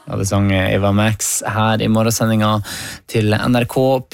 Ja, det sang Eva Max her i morgensendingen til NRK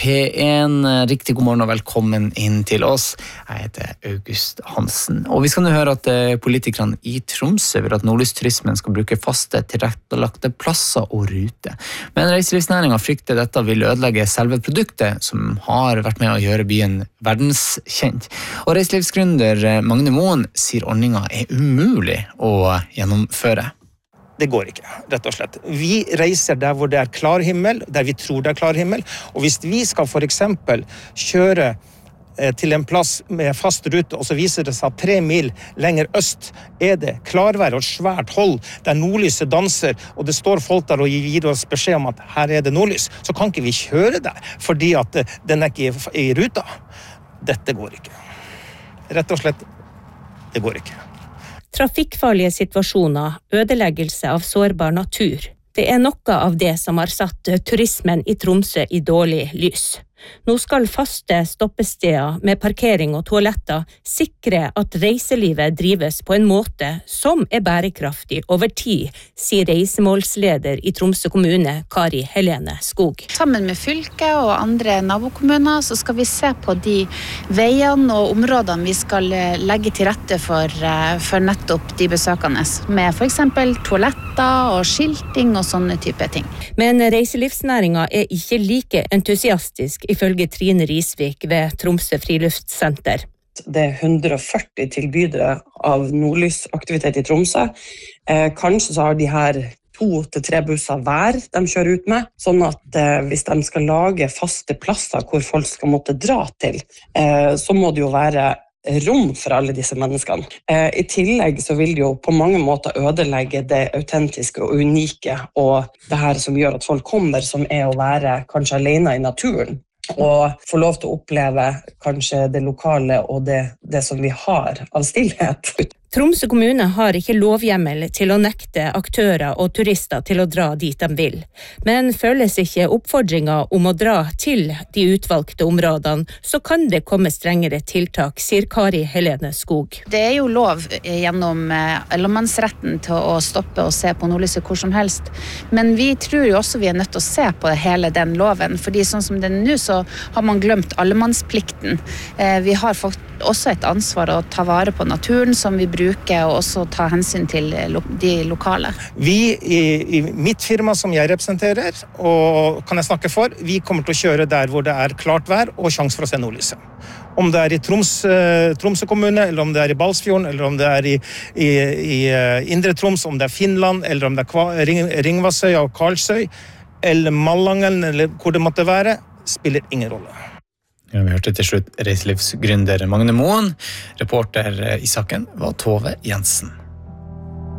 P1. Riktig god morgen og velkommen inn til oss. Jeg heter August Hansen. Og vi skal nå høre at politikerne i Tromsø vil at nordlysturismen skal bruke faste tilrettelagte plasser og ruter. Men reiselivsnæringen frykter dette vil ødelegge selve produktet, som har vært med å gjøre byen verdenskjent. Og reiselivsgründer Magne Moen sier ordningen umulig å gjennomføre. Det går ikke, rett og slett. Vi reiser der hvor det klar himmel, der vi tror det klar himmel, og hvis vi skal for eksempel kjøre til en plass med fast rute, og så viser det seg at 3 mil lenger øst det klarvær og svært hold, der nordlyset danser, og det står folk der og gir oss beskjed om at her det nordlys, så kan ikke vi kjøre der, fordi at den ikke i ruta. Dette går ikke. Rett og slett, det går ikke. Trafikkfarlige situasjoner, ødeleggelse av sårbar natur. Det noe av det som har satt turismen i Tromsø i dårlig lys. Nå skal faste stoppesteder med parkering og toaletter sikre at reiselivet drives på en måte som bærekraftig over tid, sier reisemålsleder i Tromsø kommune, Kari Helene Skog. Sammen med fylket og andre nabokommuner så skal vi se på de veiene og områdene vi skal legge til rette for nettopp de besøkende, med for eksempel toaletter og skilting og sånne type ting. Men reiselivsnæringen ikke like entusiastisk ifølge Trine Risvik ved Tromsø Friluftssenter. Det 140 tilbydere av nordlysaktivitet i Tromsø. Kanskje så har de her 2 til 3 busser hver de kjører ut med, sånn at hvis de skal lage faste plasser hvor folk skal måtte dra til, så må det jo være rom for alle disse menneskene. I tillegg så vil det jo på mange måter ødelegge det autentiske og unike, og det her som gjør at folk kommer, som å være kanskje alene i naturen, og få lov til å oppleve kanskje det lokale og det som vi har av stillhet. Tromsø kommune har ikke lovhjemmel til å nekte aktører og turister til å dra dit de vil, men føles ikke oppfordringer om å dra til de utvalgte områdene, så kan det komme strengere tiltak, sier Kari Helene Skog. Det jo lov gjennom allemannsretten til å stoppe og se på nordlyset hvor som helst, men vi tror jo også vi nødt til å se på hele den loven, fordi sånn som det nå så har man glemt allemannsplikten. Vi har fått også et ansvar å ta vare på naturen som vi bruker, og også ta hensyn til de lokale. Vi i mitt firma som jeg representerer, og kan jeg snakke for, vi kommer til å kjøre der hvor det klart vær og sjanse for å se nordlyset. Om det i Tromsø kommune, eller om det i Balsfjorden, eller om det i Indre Troms, om det Finland, eller om det Ringvassøy og Karlsøy, eller Malangen, eller hvor det måtte være, spiller ingen rolle. Ja, vi hørte til slutt reiselivsgründer Magne Moen. Reporter i saken var Tove Jensen.